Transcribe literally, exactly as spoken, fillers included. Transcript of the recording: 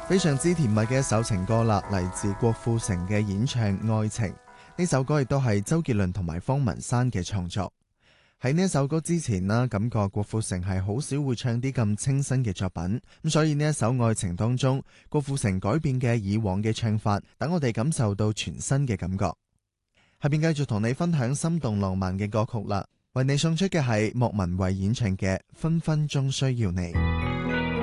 非常之甜蜜嘅一首情歌啦，嚟自郭富城嘅演唱《愛情》。呢首歌亦都係周杰倫同埋方文山嘅創作。喺呢一首歌之前啦，感覺郭富城係好少會唱啲咁清新嘅作品，咁所以呢一首《愛情》當中，郭富城改變嘅以往嘅唱法，等我哋感受到全新嘅感覺。下邊繼續同你分享心動浪漫嘅歌曲啦，為你送出嘅係莫文蔚演唱嘅《分分鐘需要你》。